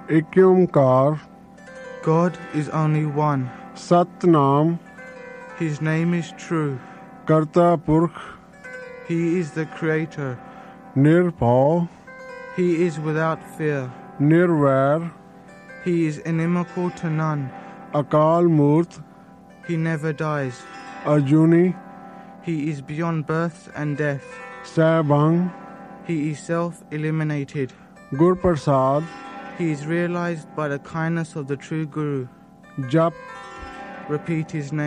ਇੱਕ ਓਮਕਾਰ God is only one. Satnam His name is true. ਕਰਤਾ ਪੁਰਖ He is the creator. ਨਿਰਭਉ He is without fear. Nirvair He is inimical to none. ਅਕਾਲ ਮੂਰਤ He never dies. ਅਜੂਨੀ He is beyond birth and death. ਸੈਭੰ He is self-eliminated. ਗੁਰ ਪ੍ਰਸਾਦ He is realized by the kindness of the true Guru. ਜਪ Repeat his name.